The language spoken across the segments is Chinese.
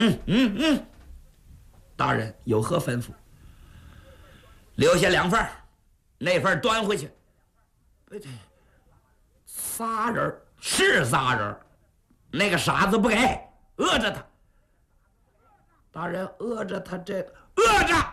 大人有何吩咐？留下2份，那份端回去。对，仨人是仨人，那个傻子不给，饿着他。大人饿着他，这饿着，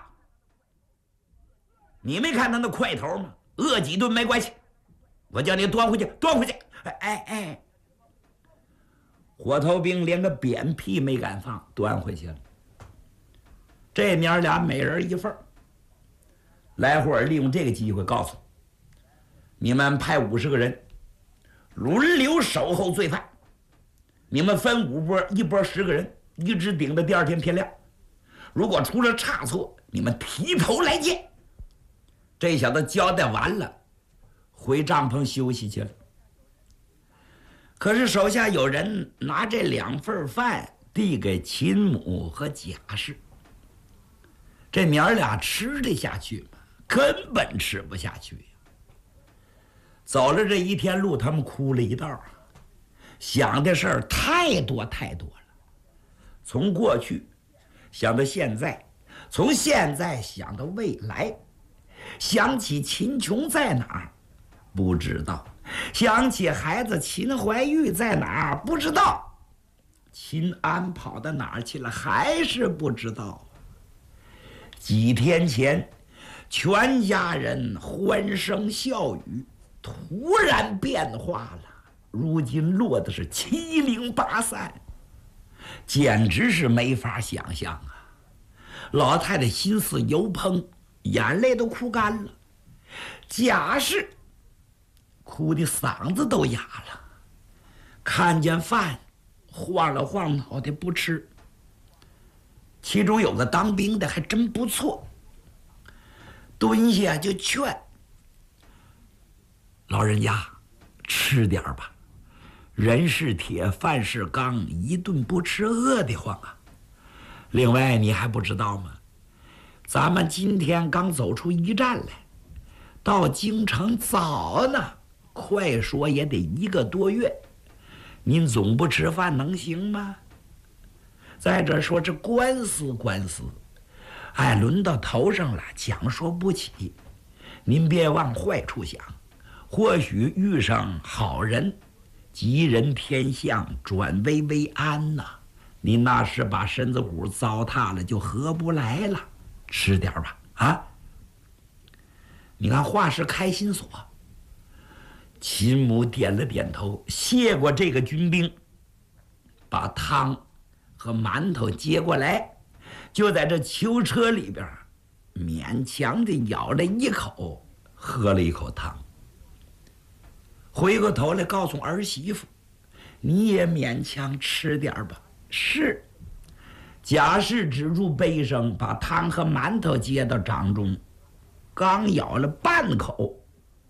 你没看他那块头吗？饿几顿没关系，我叫你端回去，端回去。哎，火头兵连个扁屁没敢放，端回去了。这娘俩每人1份。来会儿利用这个机会告诉你们，派50个人轮流守候罪犯，你们分5波，一波10个人，一直顶到第2天天亮。如果出了差错，你们提头来见。这小子交代完了，回帐篷休息去了。可是手下有人拿这2份饭递给秦母和贾氏，这娘俩吃得下去吗？根本吃不下去呀！走了这1天路，他们哭了一道，想的事儿太多太多了。从过去想到现在，从现在想到未来，想起秦琼在哪儿不知道，想起孩子秦怀玉在哪儿不知道，秦安跑到哪儿去了还是不知道。几天前全家人欢声笑语突然变化了，如今落的是七零八散，简直是没法想象啊！老太太心似油烹，眼泪都哭干了，贾氏哭的嗓子都哑了，看见饭晃了晃脑袋不吃。其中有个当兵的还真不错，蹲下就劝老人家吃点吧，人是铁，饭是钢，一顿不吃饿得慌啊。另外你还不知道吗？咱们今天刚走出一战来，到京城早呢，快说也得1个多月，您总不吃饭能行吗？再者说这官司，哎，轮到头上了，讲说不起。您别往坏处想，或许遇上好人，吉人天相，转危为安呐。您那是把身子骨糟蹋了，就合不来了。吃点吧，啊！你看话是开心所。秦母点了点头，谢过这个军兵，把汤和馒头接过来，就在这囚车里边勉强的咬了一口，喝了一口汤。回过头来告诉儿媳妇，你也勉强吃点吧。是。贾氏止住悲声，把汤和馒头接到掌中，刚咬了半口，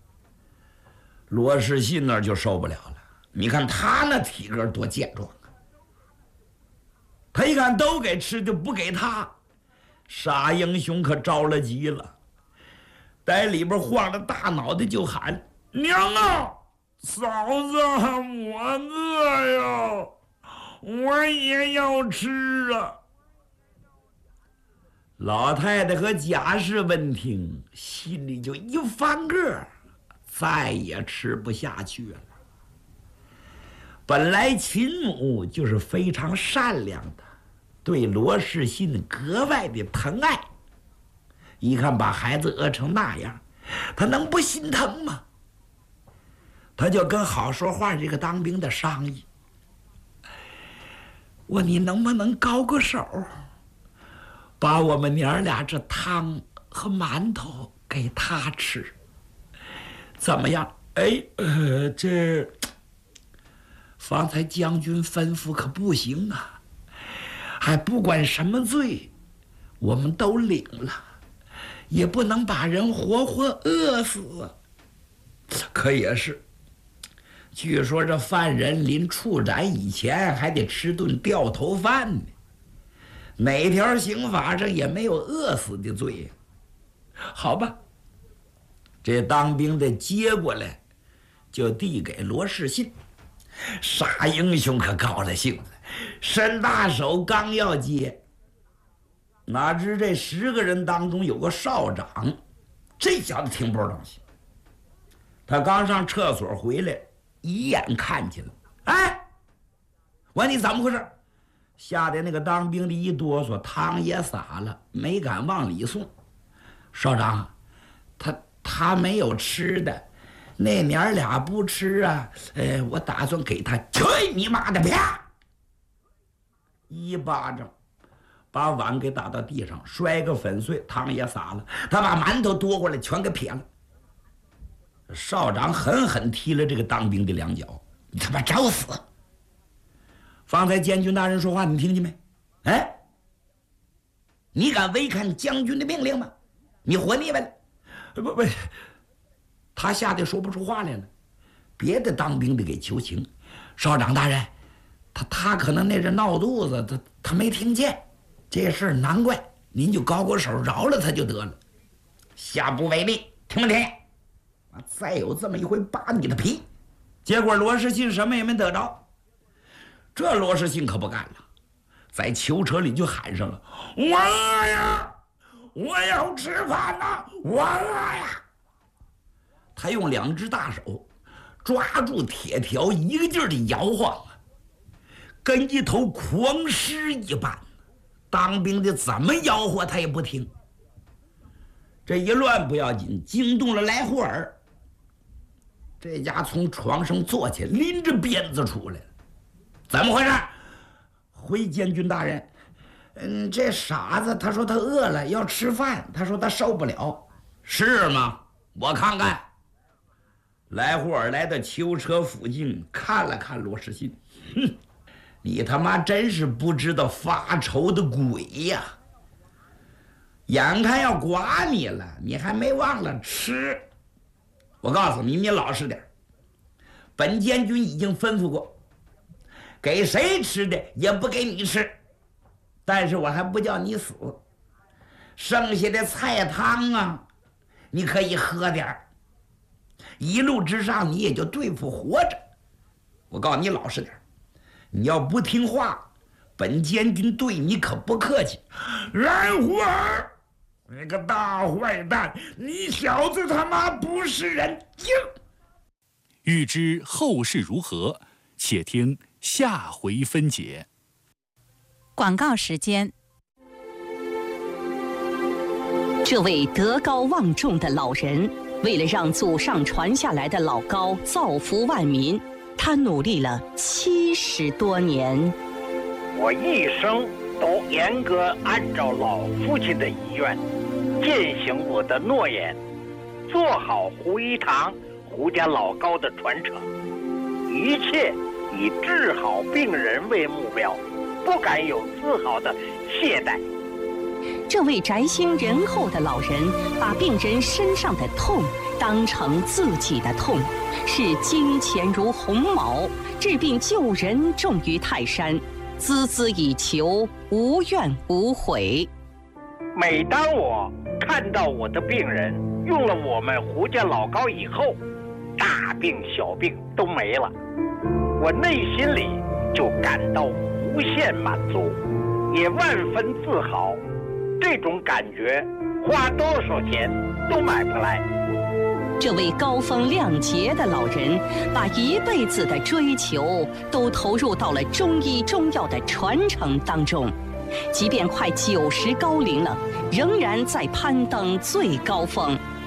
罗世信那儿就受不了了。你看他那体格多健壮啊！他一看都给吃，就不给他，傻英雄可着了急了，在里边晃着大脑袋就喊：“娘啊，嫂子，我饿呀，我也要吃啊！”老太太和贾氏闻听，心里就一翻个，再也吃不下去了。本来秦母就是非常善良的，对罗世信格外的疼爱，一看把孩子饿成那样，他能不心疼吗？他就跟好说话这个当兵的商议，你能不能高个手，把我们娘俩这汤和馒头给他吃，怎么样？这方才将军吩咐可不行啊，还不管什么罪，我们都领了，也不能把人活活饿死。可也是，据说这犯人临处斩以前还得吃顿掉头饭呢，哪条刑法上也没有饿死的罪。好吧，这当兵的接过来就递给罗世信。傻英雄可高了兴了， 伸大手刚要接，哪知这10个人当中有个少长，这小子挺不是东西。他刚上厕所回来，一眼看见了，哎，我说你怎么回事？吓得那个当兵的一哆嗦，汤也洒了，没敢往里送。少长，他没有吃的，那娘俩不吃啊，我打算给他。去你妈的！啪！一巴掌把碗给打到地上，摔个粉碎，汤也洒了。他把馒头夺过来，全给撇了。少长狠狠踢了这个当兵的2脚，你他妈找死！方才监军大人说话，你听见没？哎，你敢违抗将军的命令吗？你活腻歪了！不，他吓得说不出话来了。别的当兵的给求情，少长大人，他可能那阵闹肚子，他没听见这事儿，难怪您就高过手饶了他就得了。下不为例，听没听？再有这么一回，扒你的皮！结果罗世信什么也没得着。这罗世信可不干了，在囚车里就喊上了：“我饿呀，我要吃饭呐，我饿呀！”他用2只大手抓住铁条，一个劲儿的摇晃啊，跟一头狂狮一般。当兵的怎么吆喝他也不听。这一乱不要紧，惊动了来霍尔。这家从床上坐起，拎着鞭子出来了。怎么回事？回监军大人，这傻子他说他饿了，要吃饭，他说他受不了。是吗？我看看。来霍尔来到囚车附近，看了看罗世信，哼，你他妈真是不知道发愁的鬼呀！眼看要剐你了，你还没忘了吃。我告诉你，你老实点。本监军已经吩咐过，给谁吃的也不给你吃，但是我还不叫你死。剩下的菜汤啊，你可以喝点儿，一路之上你也就对付活着。我告诉你老实点，你要不听话，本监军对你可不客气。来霍尔，你个大坏蛋，你小子他妈不是人！ 欲知后事如何，且听下回分解。 广告时间。 这位德高望重的老人，为了让祖上传下来的老高造福万民，他努力了70多年。 我一生都严格按照老父亲的遗愿，践行我的诺言，做好胡一堂胡家老高的传承，一切以治好病人为目标，不敢有丝毫的懈怠。 这位宅心仁厚的老人，把病人身上的痛当成自己的痛，视金钱如鸿毛，治病救人重于泰山，孜孜以求，无怨无悔。 每当我看到我的病人用了我们胡家老高以后，大病小病都没了，我内心里就感到无限满足，也万分自豪。这种感觉花多少钱都买不来。 这位高风亮节的老人，把一辈子的追求都投入到了中医中药的传承当中，即便快90高龄了，仍然在攀登最高峰。